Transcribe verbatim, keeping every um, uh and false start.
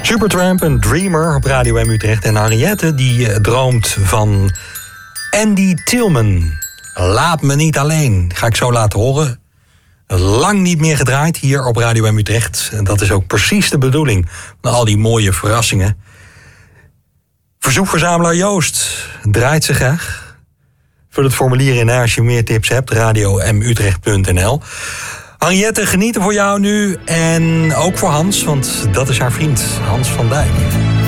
Supertramp, een dreamer op Radio M Utrecht. En Henriette die uh, droomt van Andy Tillman. Laat me niet alleen. Ga ik zo laten horen. Lang niet meer gedraaid hier op Radio M Utrecht. En dat is ook precies de bedoeling van al die mooie verrassingen. Verzoekverzamelaar Joost draait ze graag. Vul het formulier in als je meer tips hebt. radio m utrecht punt n l. Henriette, genieten voor jou nu. En ook voor Hans, want dat is haar vriend Hans van Dijk.